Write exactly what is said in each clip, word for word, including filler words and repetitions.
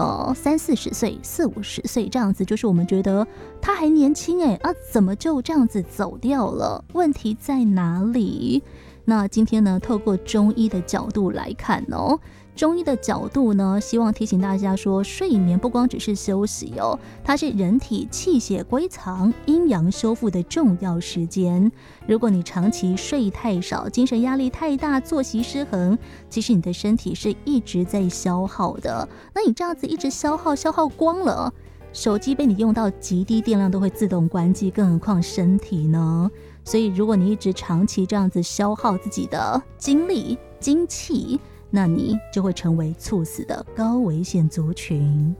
呃三四十岁、四五十岁这样子，就是我们觉得他还年轻哎啊，怎么就这样子走掉了？问题在哪里？那今天呢，透过中医的角度来看哦，中医的角度呢，希望提醒大家说，睡眠不光只是休息哦，它是人体气血归藏、阴阳修复的重要时间。如果你长期睡太少，精神压力太大，作息失衡，其实你的身体是一直在消耗的。那你这样子一直消耗，消耗光了，手机被你用到极低电量都会自动关机，更何况身体呢？所以如果你一直长期这样子消耗自己的精力、精气，那你就会成为猝死的高危险族群。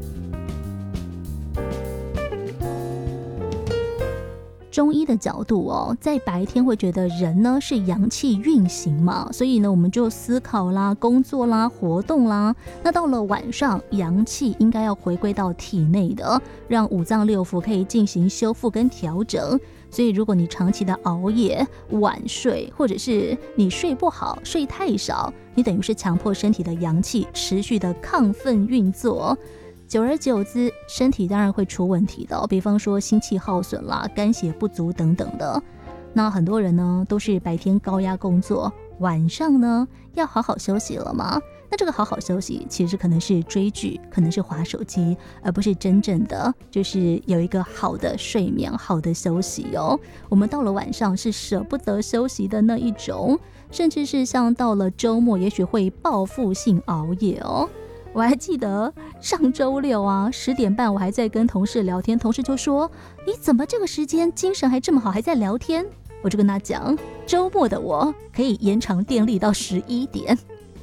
中医的角度哦，在白天会觉得人呢是阳气运行嘛，所以呢我们就思考啦、工作啦、活动啦。那到了晚上，阳气应该要回归到体内的，让五脏六腑可以进行修复跟调整。所以如果你长期的熬夜、晚睡，或者是你睡不好、睡太少，你等于是强迫身体的阳气持续的亢奋运作。久而久之，身体当然会出问题的哦，比方说心气耗损啦、肝血不足等等的。那很多人呢都是白天高压工作，晚上呢要好好休息了嘛。那这个好好休息其实可能是追剧，可能是滑手机，而不是真正的就是有一个好的睡眠、好的休息哦。我们到了晚上是舍不得休息的那一种，甚至是像到了周末也许会报复性熬夜哦。我还记得上周六啊，十点半我还在跟同事聊天，同事就说：“你怎么这个时间精神还这么好，还在聊天？”我就跟他讲，周末的我可以延长电力到十一点。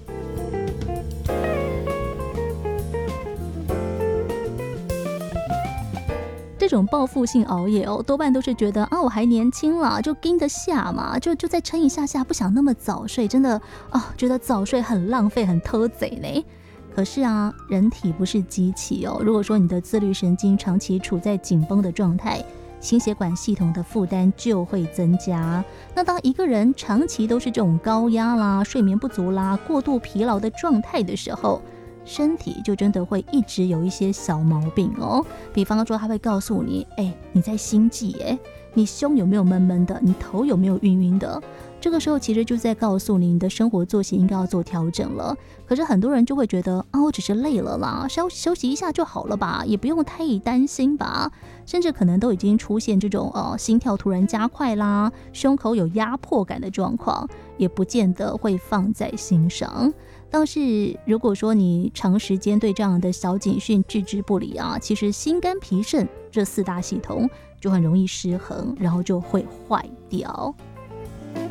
这种报复性熬夜哦，多半都是觉得啊，我还年轻啦，就盯得下嘛，就就再撑一下下，不想那么早睡，真的啊，觉得早睡很浪费，很偷贼呢。可是啊，人体不是机器哦。如果说你的自律神经长期处在紧绷的状态，心血管系统的负担就会增加。那当一个人长期都是这种高压啦、睡眠不足啦、过度疲劳的状态的时候，身体就真的会一直有一些小毛病哦。比方说，他会告诉你，哎，你在心悸，哎，你胸有没有闷闷的，你头有没有晕晕的。这个时候其实就在告诉你，你的生活作息应该要做调整了。可是很多人就会觉得啊，我只是累了啦，稍休息一下就好了吧，也不用太担心吧。甚至可能都已经出现这种呃心跳突然加快啦，胸口有压迫感的状况，也不见得会放在心上。但是如果说你长时间对这样的小警讯置之不理啊，其实心肝脾肾这四大系统就很容易失衡，然后就会坏掉。